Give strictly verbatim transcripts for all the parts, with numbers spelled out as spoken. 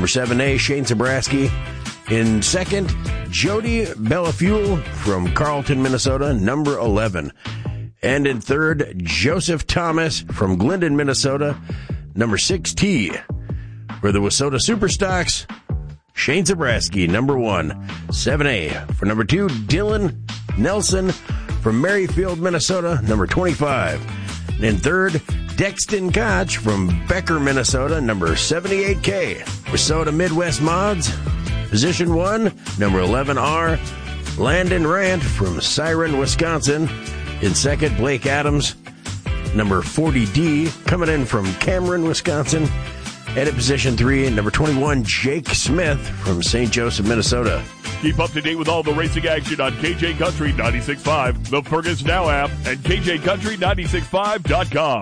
number seven A, Shane Zabraski. In second, Jody Bellafuel from Carlton, Minnesota, number eleven. And in third, Joseph Thomas from Glendon, Minnesota, number six T. For the Wissota Superstocks, Shane Zabraski, number one, seven A. For number two, Dylan Nelson from Merrifield, Minnesota, number twenty-five. And in third, Dexton Koch from Becker, Minnesota, number seventy-eight K. Wissota Midwest Mods, position one, number eleven R. Landon Rant from Siren, Wisconsin. In second, Blake Adams, number forty D, coming in from Cameron, Wisconsin. And at position three, number twenty-one, Jake Smith from Saint Joseph, Minnesota. Keep up to date with all the racing action on K J Country ninety-six point five, the Fergus Now app, and K J Country ninety-six point five dot com.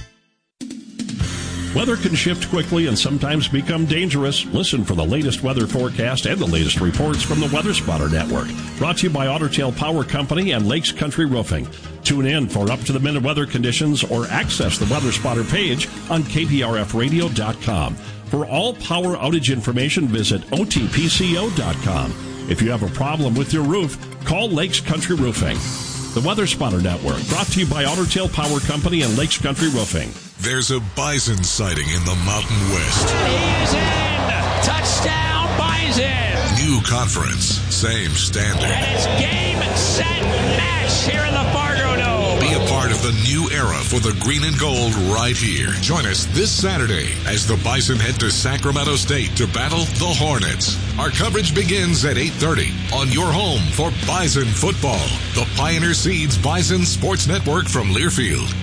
Weather can shift quickly and sometimes become dangerous. Listen for the latest weather forecast and the latest reports from the Weather Spotter Network. Brought to you by Otter Tail Power Company and Lakes Country Roofing. Tune in for up-to-the-minute weather conditions or access the Weather Spotter page on K P R F radio dot com. For all power outage information, visit O T P C O dot com. If you have a problem with your roof, call Lakes Country Roofing. The Weather Spotter Network, brought to you by Otter Tail Power Company and Lakes Country Roofing. There's a bison sighting in the Mountain West. He's in! Touchdown, Bison! New conference, same standard. And it's game, set, match here in the Fargo Dome. Be a part of the new era for the green and gold right here. Join us this Saturday as the Bison head to Sacramento State to battle the Hornets. Our coverage begins at eight thirty on your home for Bison football. The Pioneer Seeds Bison Sports Network from Learfield.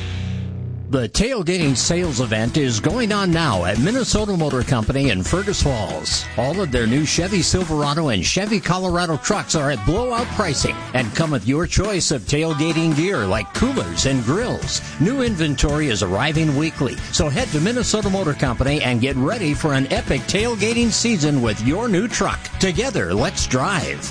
The tailgating sales event is going on now at Minnesota Motor Company in Fergus Falls. All of their new Chevy Silverado and Chevy Colorado trucks are at blowout pricing and come with your choice of tailgating gear like coolers and grills. New inventory is arriving weekly, so head to Minnesota Motor Company and get ready for an epic tailgating season with your new truck. Together, let's drive.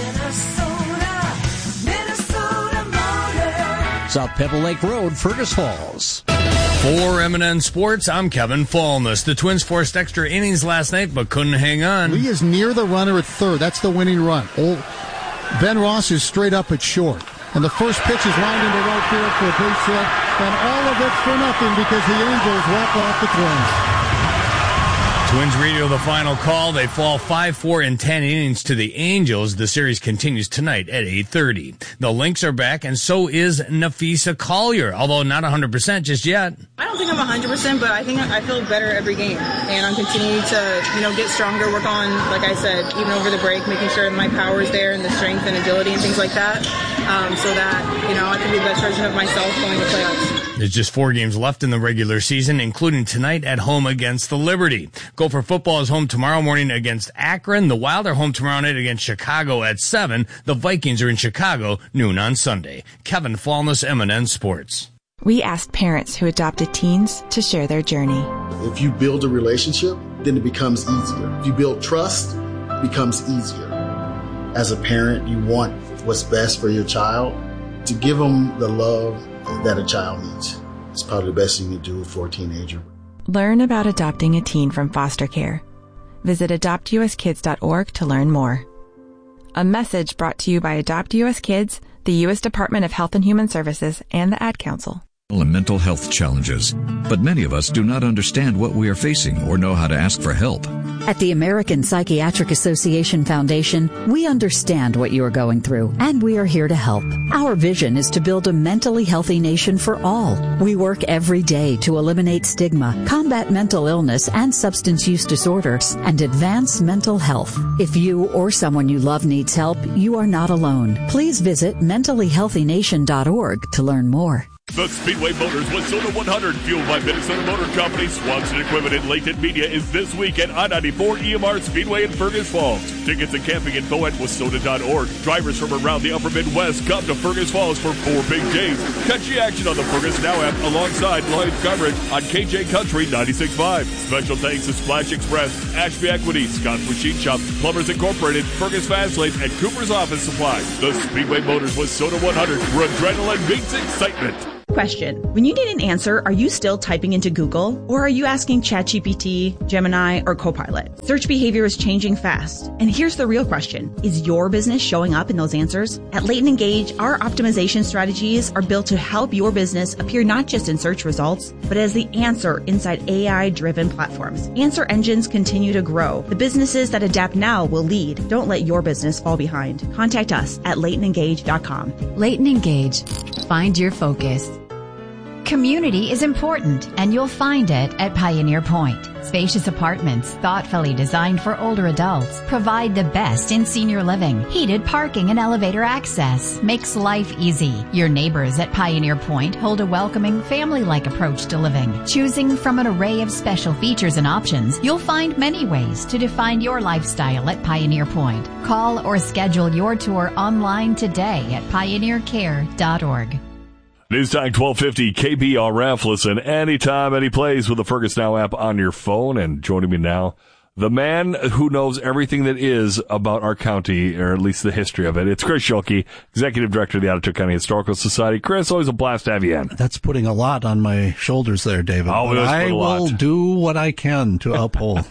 Minnesota, Minnesota Motor. South Pebble Lake Road, Fergus Falls. For M and N Sports, I'm Kevin Fallness. The Twins forced extra innings last night, but couldn't hang on. Lee is near the runner at third. That's the winning run. Old Ben Ross is straight up at short. And the first pitch is lined into right field for a base hit. And all of it for nothing because the Angels walk off the Twins. Twins radio the final call. They fall five four in ten innings to the Angels. The series continues tonight at eight thirty. The Lynx are back, and so is Nafisa Collier, although not one hundred percent just yet. I don't think I'm one hundred percent, but I think I feel better every game. And I'm continuing to, you know, get stronger, work on, like I said, even over the break, making sure my power is there and the strength and agility and things like that, um, so that, you know, I can be the best version of myself going to playoffs. There's just four games left in the regular season, including tonight at home against the Liberty. Gopher football is home tomorrow morning against Akron. The Wild are home tomorrow night against Chicago at seven. The Vikings are in Chicago noon on Sunday. Kevin Fallness, M and N Sports. We asked parents who adopted teens to share their journey. If you build a relationship, then it becomes easier. If you build trust, it becomes easier. As a parent, you want what's best for your child. To give them the love that a child needs. It's probably the best thing you do for a teenager. Learn about adopting a teen from foster care. Visit adopt u s kids dot org to learn more. A message brought to you by Adopt U S Kids, the U S Department of Health and Human Services, and the Ad Council. And mental health challenges, but many of us do not understand what we are facing or know how to ask for help. At the American Psychiatric Association Foundation, we understand what you are going through, and we are here to help. Our vision is to build a mentally healthy nation for all. We work every day to eliminate stigma, combat mental illness and substance use disorders, and advance mental health. If you or someone you love needs help, you are not alone. Please visit mentally healthy nation dot org to learn more. The Speedway Motors Wissota one hundred, fueled by Minnesota Motor Company, Swanson Equipment, and Latent Media, is this week at I ninety-four E M R Speedway in Fergus Falls. Tickets and camping info at Wissota dot org. Drivers from around the upper Midwest come to Fergus Falls for four big days. Catch the action on the Fergus Now app alongside live coverage on K J Country ninety-six point five. Special thanks to Splash Express, Ashby Equity, Scott's Machine Shop, Plumbers Incorporated, Fergus Fast Lane, and Cooper's Office Supply. The Speedway Motors Wissota one hundred, where adrenaline meets excitement. Question. When you need an answer, are you still typing into Google? Or are you asking ChatGPT, Gemini, or Copilot? Search behavior is changing fast. And here's the real question. Is your business showing up in those answers? At Leighton Engage, our optimization strategies are built to help your business appear not just in search results, but as the answer inside A I-driven platforms. Answer engines continue to grow. The businesses that adapt now will lead. Don't let your business fall behind. Contact us at leighton engage dot com. Leighton Engage. Find your focus. Community is important, and you'll find it at Pioneer Point. Spacious apartments, thoughtfully designed for older adults, provide the best in senior living. Heated parking and elevator access makes life easy. Your neighbors at Pioneer Point hold a welcoming, family-like approach to living. Choosing from an array of special features and options, you'll find many ways to define your lifestyle at Pioneer Point. Call or schedule your tour online today at pioneer care dot org. News Time twelve fifty K B R F. Listen anytime, any place with the Fergus Now app on your phone. And joining me now, the man who knows everything that is about our county, or at least the history of it. It's Chris Schulke, Executive Director of the Ottawa County Historical Society. Chris, always a blast to have you in. That's putting a lot on my shoulders there, David. Oh, I will lot. do what I can to uphold.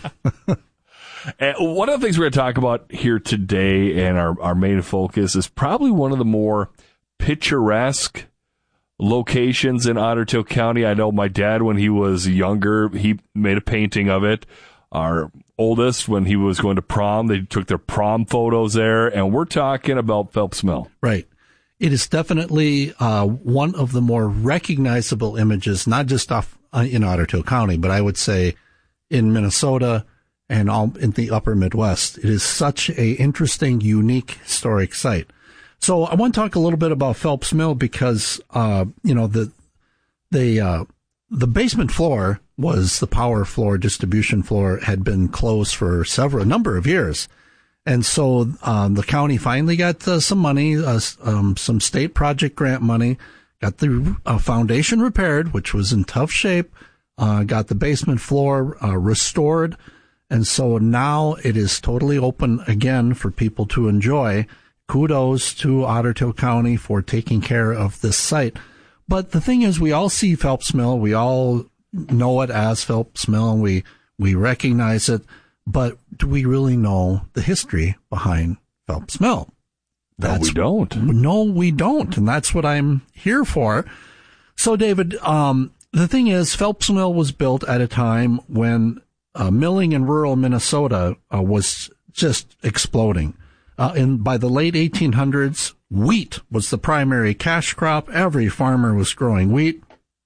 And one of the things we're going to talk about here today, and our, our main focus, is probably one of the more picturesque locations in Otter Tail County. I know my dad, when he was younger, he made a painting of it. Our oldest, when he was going to prom, they took their prom photos there, and we're talking about Phelps Mill. Right. It is definitely uh, one of the more recognizable images, not just off uh, in Otter Tail County, but I would say in Minnesota and all in the upper Midwest. It is such a interesting, unique, historic site. So I want to talk a little bit about Phelps Mill because, uh, you know, the, the, uh, the basement floor was the power floor, distribution floor, had been closed for several, a number of years. And so, um, the county finally got uh, some money, uh, um, some state project grant money, got the uh, foundation repaired, which was in tough shape, uh, got the basement floor, uh, restored. And so now it is totally open again for people to enjoy. Kudos to Otter Tail County for taking care of this site. But the thing is, we all see Phelps Mill. We all know it as Phelps Mill. We, we recognize it. But do we really know the history behind Phelps Mill? That's, no, we don't. No, we don't. And that's what I'm here for. So, David, um, the thing is, Phelps Mill was built at a time when uh, milling in rural Minnesota uh, was just exploding. Uh, and by the late eighteen hundreds, wheat was the primary cash crop. Every farmer was growing wheat.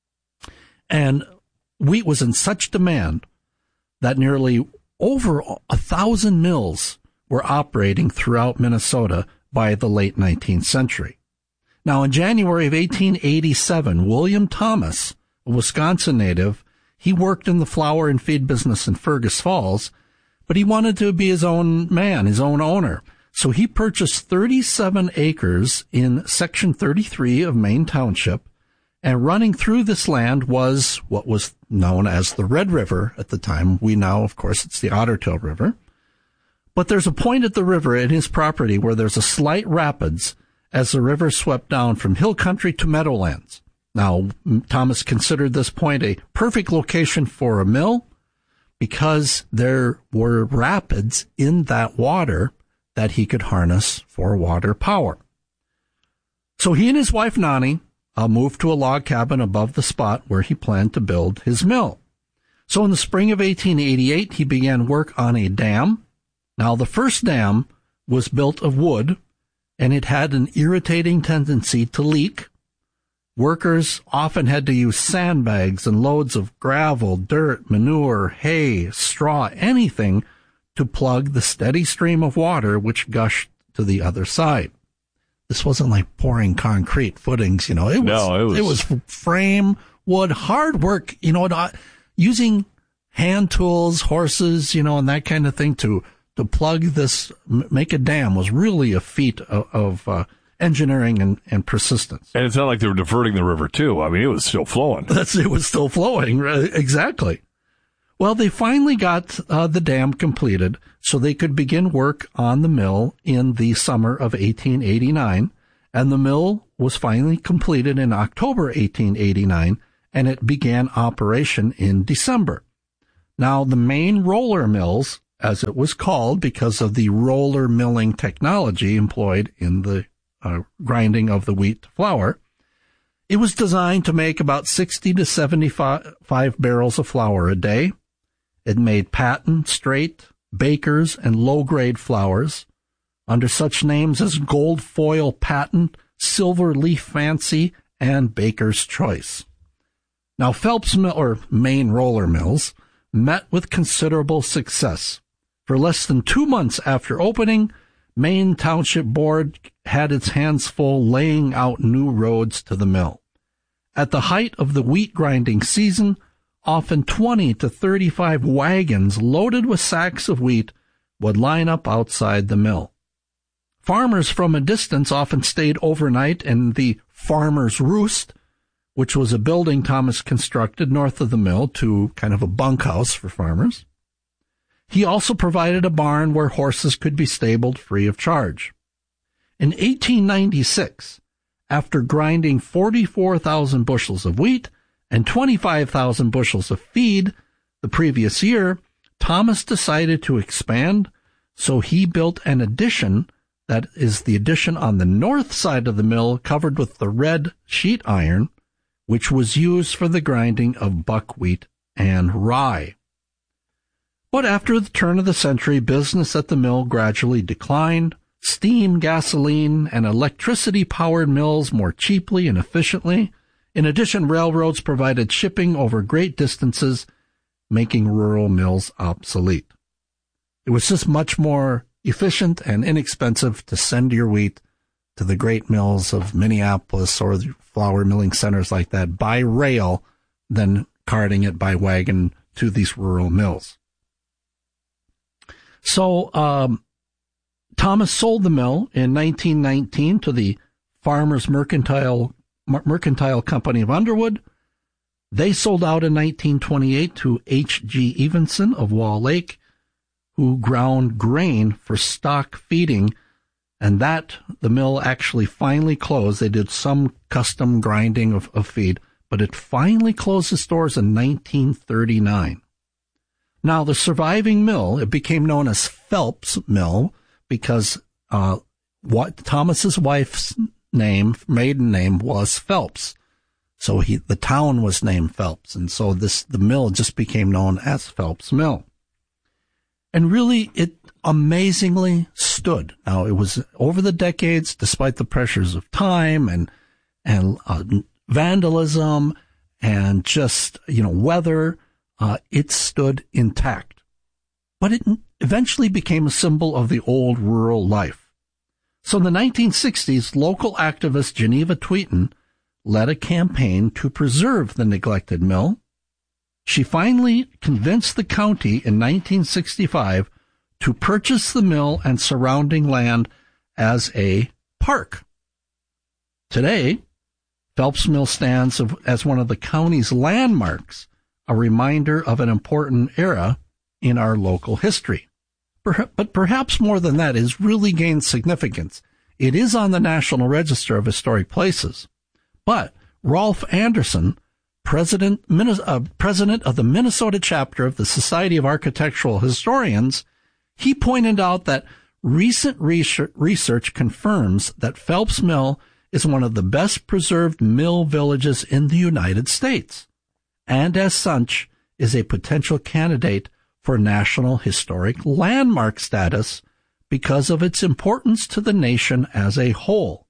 And wheat was in such demand that nearly over a thousand mills were operating throughout Minnesota by the late nineteenth century. Now, in January of eighteen eighty-seven, William Thomas, a Wisconsin native, he worked in the flour and feed business in Fergus Falls, but he wanted to be his own man, his own owner. So he purchased thirty-seven acres in Section thirty-three of Main Township, and running through this land was what was known as the Red River at the time. We now, of course, it's the Otter Tail River. But there's a point at the river in his property where there's a slight rapids as the river swept down from hill country to meadowlands. Now, Thomas considered this point a perfect location for a mill because there were rapids in that water that he could harness for water power. So he and his wife, Nani, uh, moved to a log cabin above the spot where he planned to build his mill. So in the spring of eighteen eighty-eight, he began work on a dam. Now, the first dam was built of wood, and it had an irritating tendency to leak. Workers often had to use sandbags and loads of gravel, dirt, manure, hay, straw, anything to plug the steady stream of water which gushed to the other side. This wasn't like pouring concrete footings, you know. It was, no, it was, it was frame, wood, hard work, you know, not using hand tools, horses, you know, and that kind of thing to, to plug this, make a dam was really a feat of, of uh, engineering and, and persistence. And it's not like they were diverting the river, too. I mean, it was still flowing. That's, it was still flowing, right? Exactly. Well, they finally got uh, the dam completed so they could begin work on the mill in the summer of eighteen eighty-nine, and the mill was finally completed in October eighteen eighty-nine, and it began operation in December. Now, the main roller mills, as it was called because of the roller milling technology employed in the uh, grinding of the wheat to flour, it was designed to make about sixty to seventy-five barrels of flour a day. It made patent, straight, bakers, and low-grade flours under such names as Gold Foil Patent, Silver Leaf Fancy, and Baker's Choice. Now, Phelps Mill, or Maine Roller Mills, met with considerable success. For less than two months after opening, Maine Township Board had its hands full laying out new roads to the mill. At the height of the wheat grinding season, often twenty to thirty-five wagons loaded with sacks of wheat would line up outside the mill. Farmers from a distance often stayed overnight in the Farmer's Roost, which was a building Thomas constructed north of the mill to kind of a bunkhouse for farmers. He also provided a barn where horses could be stabled free of charge. In eighteen ninety-six, after grinding forty-four thousand bushels of wheat and twenty-five thousand bushels of feed the previous year, Thomas decided to expand, so he built an addition that is the addition on the north side of the mill covered with the red sheet iron, which was used for the grinding of buckwheat and rye. But after the turn of the century, business at the mill gradually declined. Steam, gasoline, and electricity powered mills more cheaply and efficiently. In addition, railroads provided shipping over great distances, making rural mills obsolete. It was just much more efficient and inexpensive to send your wheat to the great mills of Minneapolis or the flour milling centers like that by rail than carting it by wagon to these rural mills. So um, Thomas sold the mill in nineteen nineteen to the Farmers Mercantile Mercantile Company of Underwood. They sold out in nineteen twenty-eight to H G Evenson of Wall Lake, who ground grain for stock feeding, and that the mill actually finally closed. They did some custom grinding of, of feed, but it finally closed its doors in nineteen thirty-nine. Now, the surviving mill, it became known as Phelps Mill because uh, what Thomas's wife's name, maiden name, was Phelps. So he, the town was named Phelps, and so this the mill just became known as Phelps Mill. And really, it amazingly stood. Now, it was over the decades, despite the pressures of time and and uh, vandalism and just, you know, weather, uh, it stood intact. But it eventually became a symbol of the old rural life. So in the nineteen sixties, local activist Geneva Tweeton led a campaign to preserve the neglected mill. She finally convinced the county in nineteen sixty-five to purchase the mill and surrounding land as a park. Today, Phelps Mill stands as one of the county's landmarks, a reminder of an important era in our local history. But perhaps more than that, it has really gained significance. It is on the National Register of Historic Places. But Rolf Anderson, President, uh, President of the Minnesota chapter of the Society of Architectural Historians, he pointed out that recent research, research confirms that Phelps Mill is one of the best preserved mill villages in the United States, and as such is a potential candidate for National Historic Landmark status because of its importance to the nation as a whole.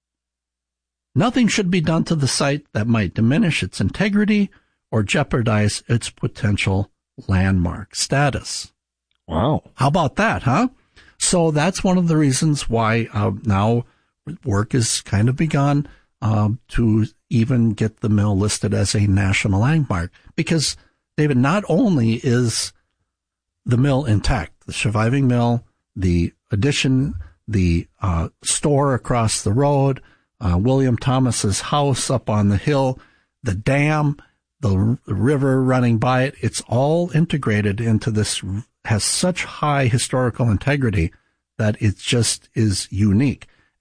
Nothing should be done to the site that might diminish its integrity or jeopardize its potential landmark status. Wow. How about that, huh? So that's one of the reasons why uh, now work has kind of begun uh, to even get the mill listed as a national landmark. Because, David, not only is the mill intact, the surviving mill, the addition, the uh, store across the road, Uh, William Thomas's house up on the hill, the dam, the r- river running by it, it's all integrated into this, has such high historical integrity that it just is unique.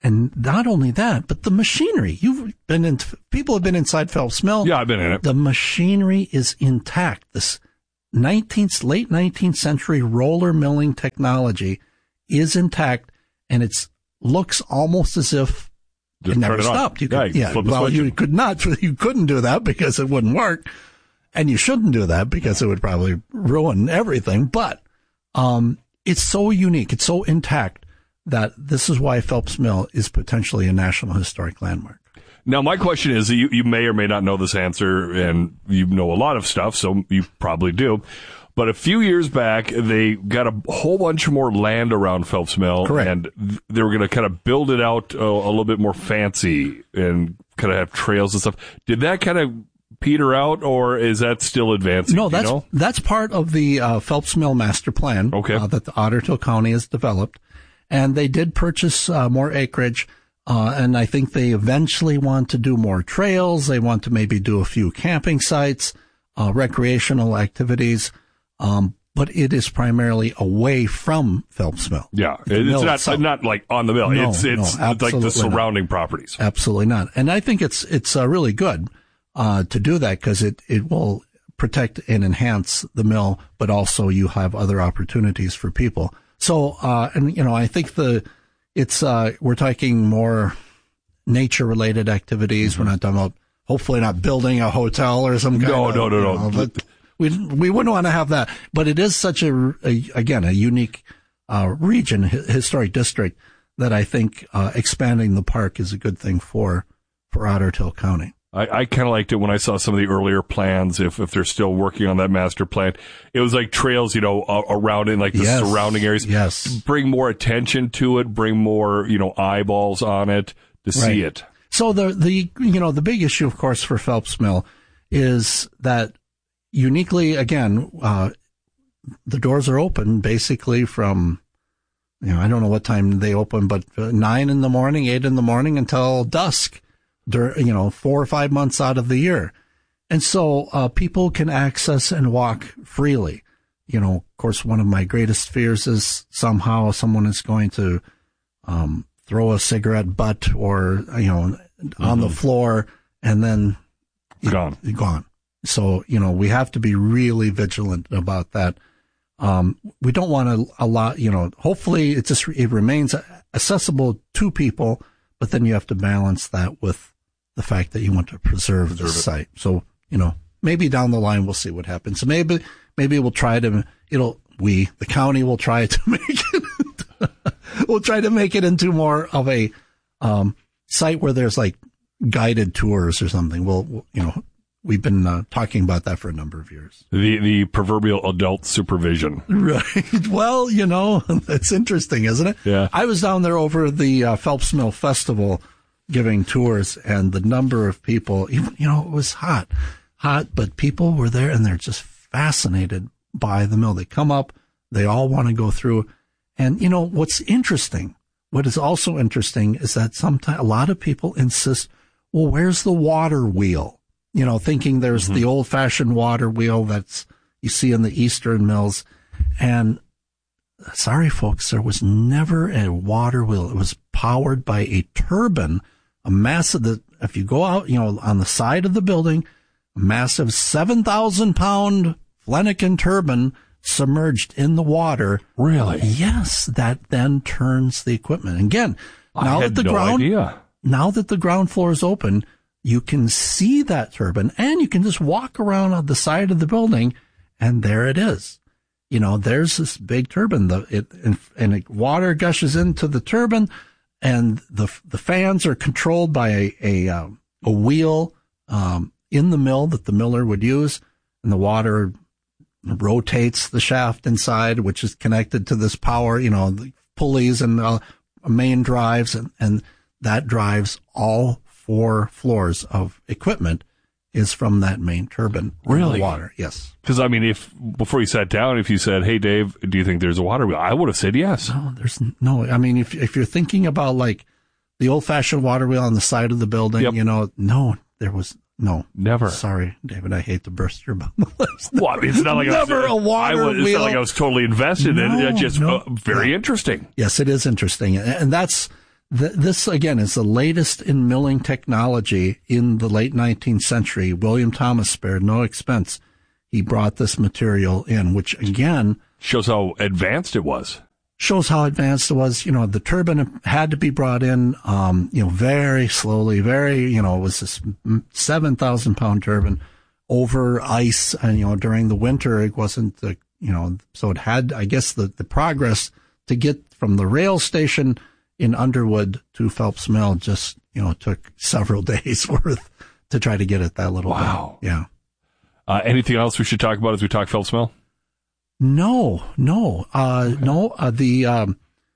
And not only that, but the machinery. You've been in, people have been inside Phelps Mill. Yeah, I've been in it. The machinery is intact. This nineteenth, late nineteenth century roller milling technology is intact, and it's looks almost as if Just it never turn it on. stopped. You Yeah, could, you yeah, flip the well, switch you and- could not, you couldn't do that because it wouldn't work, and you shouldn't do that because it would probably ruin everything. But um, it's so unique, it's so intact that this is why Phelps Mill is potentially a National Historic Landmark. Now, my question is, you, you may or may not know this answer, and you know a lot of stuff, so you probably do. But a few years back, they got a whole bunch more land around Phelps Mill. Correct. And th- they were going to kind of build it out uh, a little bit more fancy and kind of have trails and stuff. Did that kind of peter out, or is that still advancing? No, Do you that's know? that's part of the uh, Phelps Mill master plan Okay. uh, that the Otter Tail County has developed. And they did purchase uh, more acreage, uh, and I think they eventually want to do more trails. They want to maybe do a few camping sites, uh, recreational activities, um, but it is primarily away from Phelps Mill. Yeah, The it's mill not itself. not like on the mill. No, it's it's no, like the absolutely surrounding not. properties. Absolutely not. And I think it's it's uh, really good uh, to do that because it, it will protect and enhance the mill, but also you have other opportunities for people. So, uh, and you know, I think the it's uh, we're talking more nature related activities. Mm-hmm. We're not talking about hopefully not building a hotel or some kind No, of no, no, you no. know, but we we wouldn't want to have that. But it is such a, a again a unique uh, region, hi- historic district that I think uh, expanding the park is a good thing for for Otter Tail County. I, I kind of liked it when I saw some of the earlier plans. If if they're still working on that master plan, it was like trails, you know, uh, around in like the Yes. surrounding areas. Yes, bring more attention to it. Bring more, you know, eyeballs on it to see Right. it. So the the you know the big issue, of course, for Phelps Mill is that uniquely again uh, the doors are open basically from you know I don't know what time they open, but uh, nine in the morning, eight in the morning until dusk. Dur- you know, four or five months out of the year. And so uh, people can access and walk freely. You know, of course, one of my greatest fears is somehow someone is going to um, throw a cigarette butt or, you know, mm-hmm. on the floor and then gone. Gone. So, you know, we have to be really vigilant about that. Um, we don't want to allow, you know, hopefully it just, it remains accessible to people, but then you have to balance that with the fact that you want to preserve, Preserve the it. site. So, you know, maybe down the line we'll see what happens. So maybe, maybe we'll try to, it'll, we, the county will try to make it, we'll try to make it into more of a, um, site where there's like guided tours or something. We'll, we'll you know, we've been uh, talking about that for a number of years. The the proverbial adult supervision. Right. Well, you know, that's interesting, isn't it? Yeah. I was down there over the uh, Phelps Mill Festival giving tours, and the number of people, even, you know, it was hot, hot, but people were there and they're just fascinated by the mill. They come up, they all want to go through. And, you know, what's interesting, what is also interesting is that sometimes a lot of people insist, well, where's the water wheel? You know, thinking there's Mm-hmm. the old fashioned water wheel that's you see in the Eastern mills. And sorry, folks, there was never a water wheel. It was powered by a turbine, a massive, the, if you go out, you know, on the side of the building, a massive seven thousand pound Flanagan turbine submerged in the water. Really? Yes. That then turns the equipment. And again, I now had that the no ground, idea. now that the ground floor is open, you can see that turbine and you can just walk around on the side of the building and there it is. You know, there's this big turbine, the, it, and, and it, water gushes into the turbine and the, the fans are controlled by a, a, um, a wheel, um, in the mill that the miller would use, and the water rotates the shaft inside, which is connected to this power, you know, the pulleys and uh, main drives, and, and that drives all four floors of equipment is from that main turbine. in Really? the water, yes. Because, I mean, if before you sat down, if you said, hey, Dave, do you think there's a water wheel? I would have said yes. No, there's no, I mean, if if you're thinking about like the old fashioned water wheel on the side of the building, Yep. you know, no, there was no. Never. Sorry, David, I hate to burst your bubble. Well, I mean, it's not like Never I was, a water I was, It's wheel. not like I was totally invested in it. No, It's just no. uh, very interesting. Yes, it is interesting. And that's, th- this, again, is the latest in milling technology in the late nineteenth century. William Thomas spared no expense. He brought this material in, which, again... shows how advanced it was. Shows how advanced it was. You know, the turbine had to be brought in, um, you know, very slowly, very, you know, it was this seven thousand pound turbine over ice. And, you know, during the winter, it wasn't the, you know, so it had, I guess, the, the progress to get from the rail station in Underwood to Phelps Mill just, you know, took several days worth to try to get it that little wow. bit. Yeah. Uh, anything else we should talk about as we talk Phelps Mill? No, no, uh, okay. no, uh, the, um,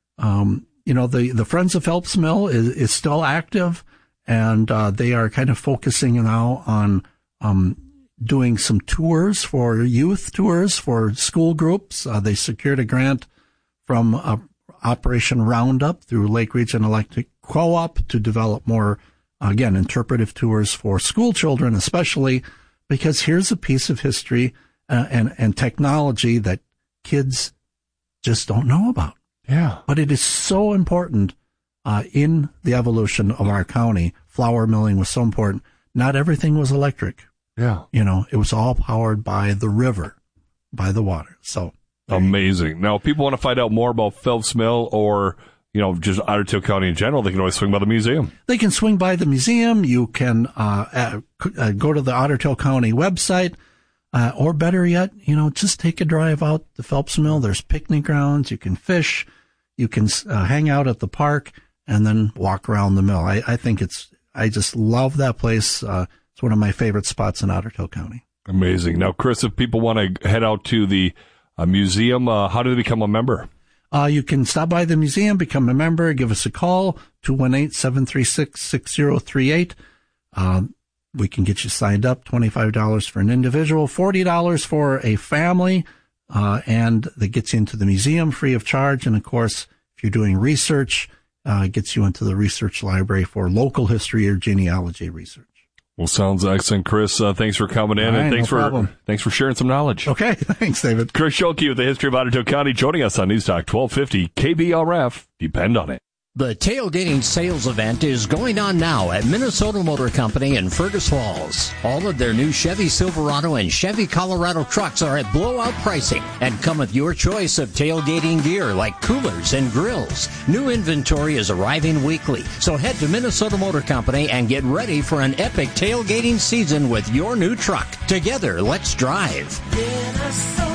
um, you know, the, the Friends of Phelps Mill is, is still active, and, uh, they are kind of focusing now on, um, doing some tours for youth tours for school groups. Uh, they secured a grant from, uh, Operation Roundup through Lake Region Electric Co-op to develop more, again, interpretive tours for school children, especially because here's a piece of history Uh, and, and technology that kids just don't know about. Yeah. But it is so important, uh, in the evolution of our county. Flour milling was so important. Not everything was electric. Yeah. You know, it was all powered by the river, by the water. So. Amazing. Now, if people want to find out more about Phelps Mill or, you know, just Otter Tail County in general, they can always swing by the museum. They can swing by the museum. You can, uh, uh go to the Otter Tail County website. Uh, or better yet, you know, just take a drive out to Phelps Mill. There's picnic grounds. You can fish. You can uh, hang out at the park and then walk around the mill. I, I think it's, I just love that place. Uh, it's one of my favorite spots in Otter Tail County. Amazing. Now, Chris, if people want to head out to the uh, museum, uh, how do they become a member? Uh, you can stop by the museum, become a member, give us a call, two one eight, seven three six, six zero three eight. Um, We can get you signed up, twenty-five dollars for an individual, forty dollars for a family, uh, and that gets you into the museum free of charge. And, of course, if you're doing research, uh, gets you into the research library for local history or genealogy research. Well, sounds excellent, Chris. Uh, thanks for coming in, right, and thanks no for problem. thanks for sharing some knowledge. Okay, thanks, David. Chris Schulke with the History of Otter Tail County joining us on News Talk twelve fifty K B R F. Depend on it. The tailgating sales event is going on now at Minnesota Motor Company in Fergus Falls. All of their new Chevy Silverado and Chevy Colorado trucks are at blowout pricing and come with your choice of tailgating gear like coolers and grills. New inventory is arriving weekly, so head to Minnesota Motor Company and get ready for an epic tailgating season with your new truck. Together, let's drive. Minnesota.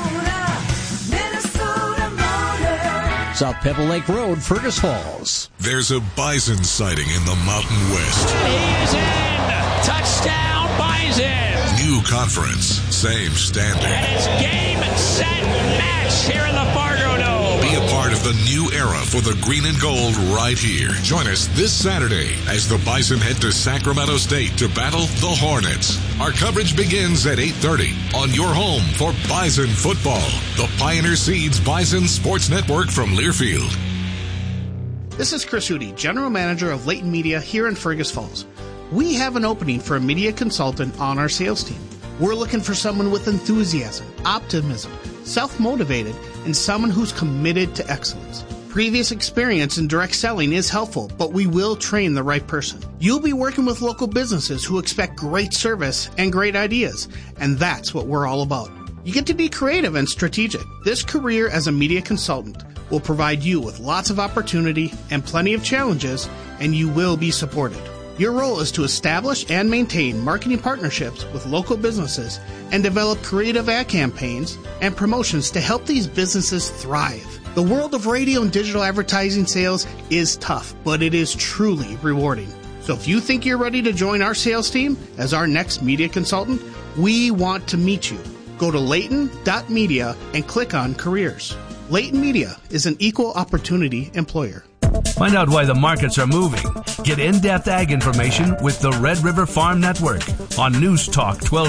South Pebble Lake Road, Fergus Falls. There's a bison sighting in the Mountain West. He is in! Touchdown, Bison! New conference, same standard. And it's game, set, match here in the Fargo Dome. Be a part of the new era for the green and gold right here. Join us this Saturday as the Bison head to Sacramento State to battle the Hornets. Our coverage begins at eight thirty on your home for Bison football. The Pioneer Seeds Bison Sports Network from Learfield. This is Chris Hootie, General Manager of Leighton Media here in Fergus Falls. We have an opening for a media consultant on our sales team. We're looking for someone with enthusiasm, optimism, self-motivated, and someone who's committed to excellence. Previous experience in direct selling is helpful, but we will train the right person. You'll be working with local businesses who expect great service and great ideas, and that's what we're all about. You get to be creative and strategic. This career as a media consultant will provide you with lots of opportunity and plenty of challenges, and you will be supported. Your role is to establish and maintain marketing partnerships with local businesses and develop creative ad campaigns and promotions to help these businesses thrive. The world of radio and digital advertising sales is tough, but it is truly rewarding. So if you think you're ready to join our sales team as our next media consultant, we want to meet you. Go to Leighton dot media and click on careers. Leighton Media is an equal opportunity employer. Find out why the markets are moving. Get in-depth ag information with the Red River Farm Network on News Talk twelve